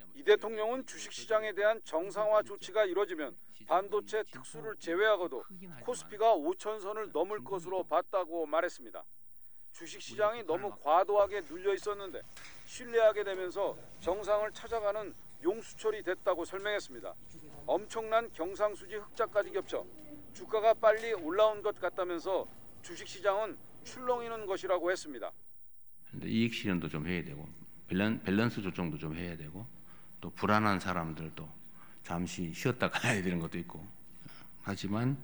이 대통령은 주식시장에 대한 정상화 조치가 이뤄지면 반도체 특수를 제외하고도 코스피가 5,000선을 넘을 것으로 봤다고 말했습니다. 주식시장이 너무 과도하게 눌려 있었는데 신뢰하게 되면서 정상을 찾아가는 용수철이 됐다고 설명했습니다. 엄청난 경상수지 흑자까지 겹쳐 주가가 빨리 올라온 것 같다면서 주식시장은 출렁이는 것이라고 했습니다. 이익 실현도 좀 해야 되고 밸런스 조정도 좀 해야 되고 또 불안한 사람들도 잠시 쉬었다 가야 되는 것도 있고 하지만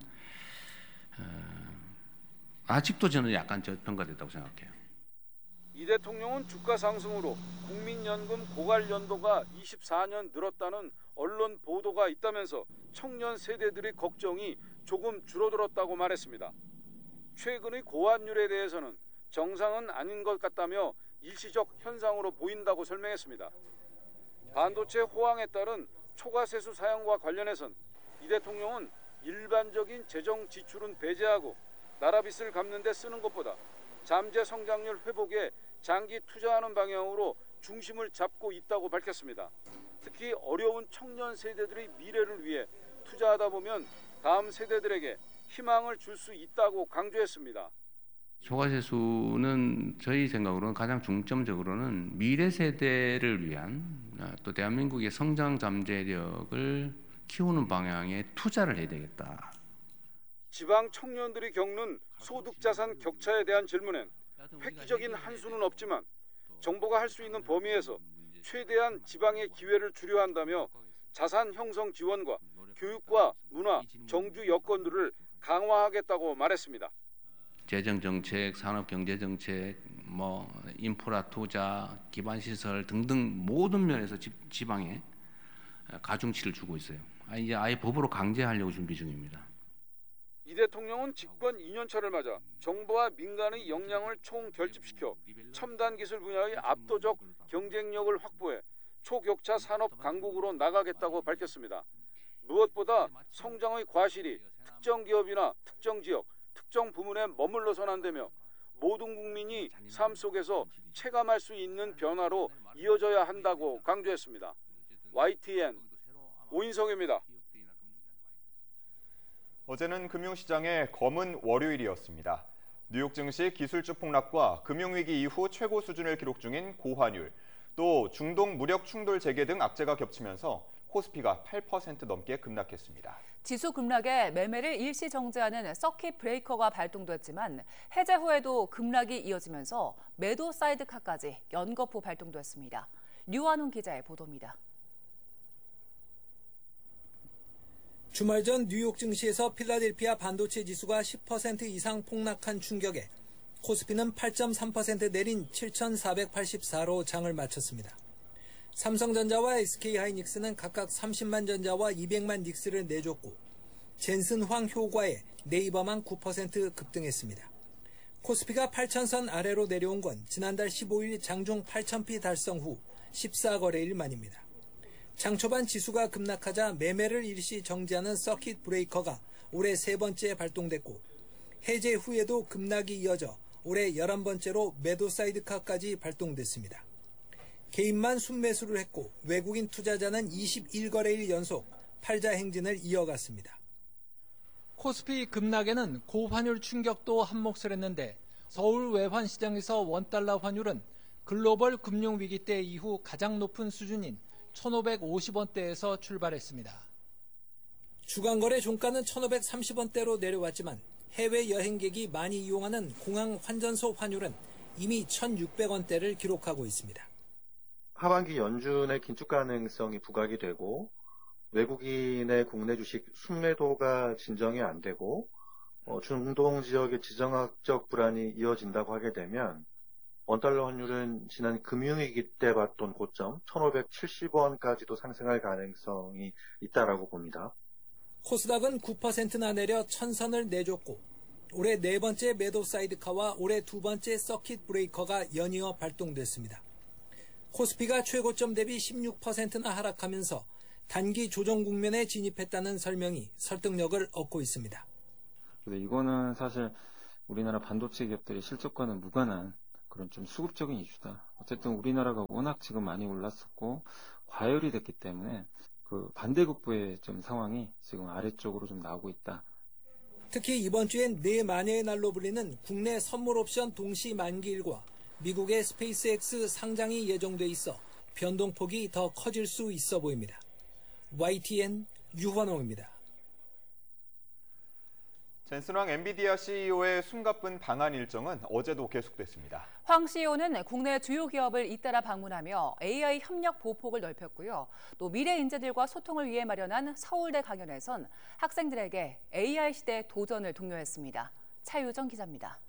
아직도 저는 약간 저평가됐다고 생각해요. 이 대통령은 주가 상승으로 국민연금 고갈연도가 24년 늘었다는 언론 보도가 있다면서 청년 세대들의 걱정이 조금 줄어들었다고 말했습니다. 최근의 고환율에 대해서는 정상은 아닌 것 같다며 일시적 현상으로 보인다고 설명했습니다. 반도체 호황에 따른 초과세수 사용과 관련해선 이 대통령은 일반적인 재정 지출은 배제하고 나라 빚을 갚는 데 쓰는 것보다 잠재 성장률 회복에 장기 투자하는 방향으로 중심을 잡고 있다고 밝혔습니다. 특히 어려운 청년 세대들의 미래를 위해 투자하다 보면 다음 세대들에게 희망을 줄 수 있다고 강조했습니다. 초과세수는 저희 생각으로는 가장 중점적으로는 미래 세대를 위한 또 대한민국의 성장 잠재력을 키우는 방향에 투자를 해야 되겠다. 지방 청년들이 겪는 소득자산 격차에 대한 질문엔 획기적인 한 수는 없지만 정부가 할 수 있는 범위에서 최대한 지방의 기회를 주려 한다며 자산 형성 지원과 교육과 문화, 정주 여건들을 강화하겠다고 말했습니다. 재정정책, 산업경제정책, 인프라 투자, 기반시설 등등 모든 면에서 지방에 가중치를 주고 있어요. 이제 아예 법으로 강제하려고 준비 중입니다. 이 대통령은 집권 2년차를 맞아 정부와 민간의 역량을 총결집시켜 첨단 기술 분야의 압도적 경쟁력을 확보해 초격차 산업 강국으로 나가겠다고 밝혔습니다. 무엇보다 성장의 과실이 특정 기업이나 특정 지역, 특정 부문에 머물러선 안 되며 모든 국민이 삶 속에서 체감할 수 있는 변화로 이어져야 한다고 강조했습니다. YTN 오인성입니다. 어제는 금융시장의 검은 월요일이었습니다. 뉴욕 증시 기술주 폭락과 금융위기 이후 최고 수준을 기록 중인 고환율, 또 중동 무력 충돌 재개 등 악재가 겹치면서 코스피가 8% 넘게 급락했습니다. 지수 급락에 매매를 일시 정지하는 서킷 브레이커가 발동됐지만 해제 후에도 급락이 이어지면서 매도 사이드카까지 연거푸 발동됐습니다. 류한훈 기자의 보도입니다. 주말 전 뉴욕 증시에서 필라델피아 반도체 지수가 10% 이상 폭락한 충격에 코스피는 8.3% 내린 7,484로 장을 마쳤습니다. 삼성전자와 SK하이닉스는 각각 30만 전자와 200만 닉스를 내줬고 젠슨 황효과에 네이버만 9% 급등했습니다. 코스피가 8,000선 아래로 내려온 건 지난달 15일 장중 8,000피 달성 후 14거래일 만입니다. 장 초반 지수가 급락하자 매매를 일시 정지하는 서킷 브레이커가 올해 세 번째 발동됐고 해제 후에도 급락이 이어져 올해 11번째로 매도 사이드카까지 발동됐습니다. 개인만 순매수를 했고 외국인 투자자는 21거래일 연속 팔자 행진을 이어갔습니다. 코스피 급락에는 고환율 충격도 한몫을 했는데 서울 외환시장에서 원달러 환율은 글로벌 금융위기 때 이후 가장 높은 수준인 1,550원대에서 출발했습니다. 주간거래 종가는 1,530원대로 내려왔지만 해외 여행객이 많이 이용하는 공항 환전소 환율은 이미 1,600원대를 기록하고 있습니다. 하반기 연준의 긴축 가능성이 부각이 되고 외국인의 국내 주식 순매도가 진정이 안 되고 중동 지역의 지정학적 불안이 이어진다고 하게 되면 원달러 환율은 지난 금융위기 때 봤던 고점 1,570원까지도 상승할 가능성이 있다라고 봅니다. 코스닥은 9%나 내려 1,000선을 내줬고 올해 네 번째 매도 사이드카와 올해 두 번째 서킷 브레이커가 연이어 발동됐습니다. 코스피가 최고점 대비 16%나 하락하면서 단기 조정 국면에 진입했다는 설명이 설득력을 얻고 있습니다. 이거는 사실 우리나라 반도체 기업들의 실적과는 무관한 그런 좀 수급적인 이슈다. 어쨌든 우리나라가 워낙 지금 많이 올랐었고 과열이 됐기 때문에 그 반대급부의 좀 상황이 지금 아래쪽으로 좀 나오고 있다. 특히 이번 주엔 네 마녀의 날로 불리는 국내 선물 옵션 동시 만기일과 미국의 스페이스X 상장이 예정돼 있어 변동폭이 더 커질 수 있어 보입니다. YTN 유환홍입니다. 젠슨 황 엔비디아 CEO의 숨가쁜 방한 일정은 어제도 계속됐습니다. 황 CEO는 국내 주요 기업을 잇따라 방문하며 AI 협력 보폭을 넓혔고요. 또 미래 인재들과 소통을 위해 마련한 서울대 강연에선 학생들에게 AI 시대 도전을 독려했습니다. 차유정 기자입니다.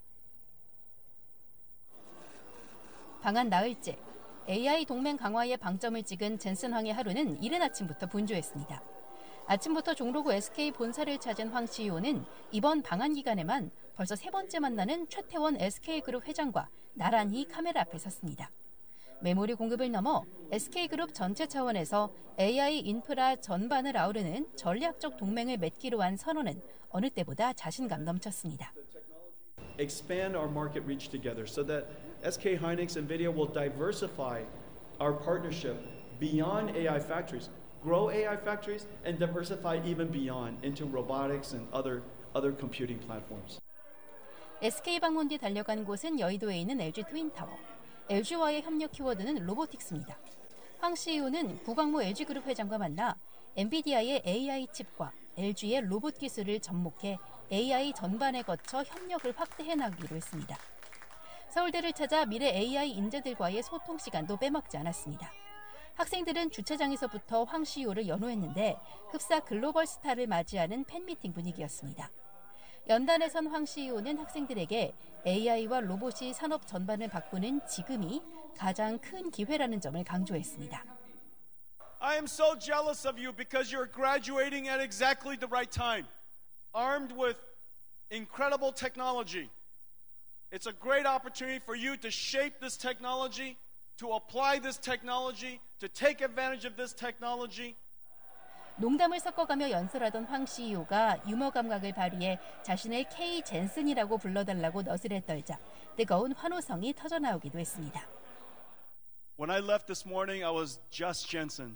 방한 나흘째, AI 동맹 강화에 방점을 찍은 젠슨 황의 하루는 이른 아침부터 분주했습니다. 아침부터 종로구 SK 본사를 찾은 황 CEO는 이번 방한 기간에만 벌써 세 번째 만나는 최태원 SK그룹 회장과 나란히 카메라 앞에 섰습니다. 메모리 공급을 넘어 SK그룹 전체 차원에서 AI 인프라 전반을 아우르는 전략적 동맹을 맺기로 한 선언은 어느 때보다 자신감 넘쳤습니다. Expand our market reach together so that SK hynix and NVIDIA will diversify our partnership beyond AI factories. Grow AI factories and diversify even beyond into robotics and other computing platforms. SK 방문 뒤 달려간 곳은 여의도에 있는 LG 트윈타워. LG와의 협력 키워드는 로보틱스입니다. 황 CEO는 구광모 LG그룹 회장과 만나 엔비디아의 AI 칩과 LG의 로봇 기술을 접목해 AI 전반에 거쳐 협력을 확대해 나가기로 했습니다. 서울대를 찾아 미래 AI 인재들과의 소통 시간도 빼먹지 않았습니다. 학생들은 주차장에서부터 황 CEO를 연호했는데 흡사 글로벌 스타를 맞이하는 팬미팅 분위기였습니다. 연단에선 황 CEO는 학생들에게 AI와 로봇이 산업 전반을 바꾸는 지금이 가장 큰 기회라는 점을 강조했습니다. I am so jealous of you because you're graduating at exactly the right time, armed with incredible technology. It's a great opportunity for you to shape this technology, to apply this technology, to take advantage of this technology. 농담을 섞어가며 연설하던 황 CEO가 유머 감각을 발휘해 자신을 K 젠슨이라고 불러달라고 너스레 떨자 뜨거운 환호성이 터져나오기도 했습니다. When I left this morning, I was just Jensen.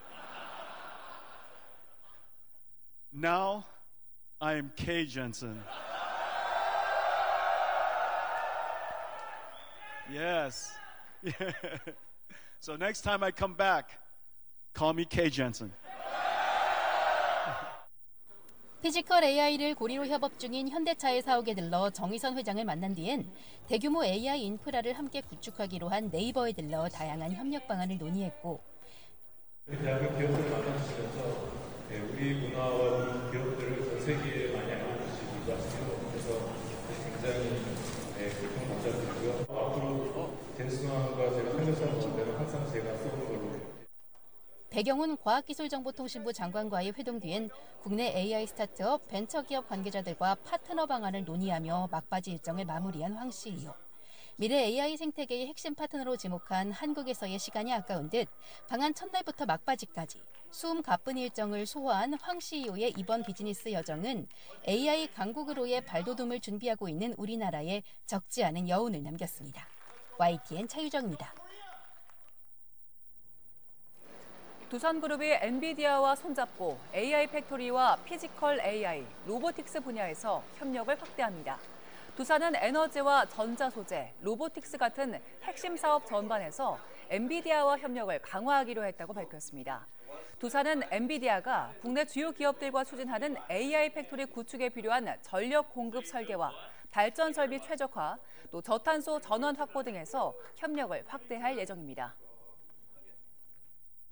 Now, I am K Jensen. Yes. So next time I come back, call me K Jensen. 피지컬 AI를 고리로 협업 중인 현대차의 사옥에 들러 정의선 회장을 만난 뒤엔 대규모 AI 인프라를 함께 구축하기로 한 네이버에 들러 다양한 협력 방안을 논의했고 대학교 기업들을 만나주시면서 우리 문화와 우리 기업들을 전 세계에 많이 알려주시기도 하시고 그래서 굉장히 고통 감사드리고요. 앞으로 젠슨왕과 제가 삼겹살 먹을 때는 항상 제가 쏘는 걸로. 배경훈 과학기술정보통신부 장관과의 회동 뒤엔 국내 AI 스타트업 벤처기업 관계자들과 파트너 방안을 논의하며 막바지 일정을 마무리한 황 CEO. 미래 AI 생태계의 핵심 파트너로 지목한 한국에서의 시간이 아까운 듯 방한 첫날부터 막바지까지 수음 가쁜 일정을 소화한 황 CEO의 이번 비즈니스 여정은 AI 강국으로의 발돋움을 준비하고 있는 우리나라에 적지 않은 여운을 남겼습니다. YTN 차유정입니다. 두산그룹이 엔비디아와 손잡고 AI 팩토리와 피지컬 AI, 로보틱스 분야에서 협력을 확대합니다. 두산은 에너지와 전자소재, 로보틱스 같은 핵심 사업 전반에서 엔비디아와 협력을 강화하기로 했다고 밝혔습니다. 두산은 엔비디아가 국내 주요 기업들과 추진하는 AI 팩토리 구축에 필요한 전력 공급 설계와 발전 설비 최적화, 또 저탄소 전원 확보 등에서 협력을 확대할 예정입니다.